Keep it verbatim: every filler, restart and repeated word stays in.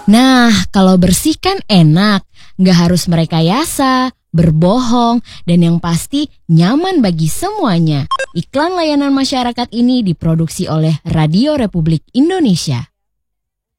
Nah, kalau bersih kan enak, nggak harus merekayasa, berbohong, dan yang pasti nyaman bagi semuanya. Iklan layanan masyarakat ini diproduksi oleh Radio Republik Indonesia.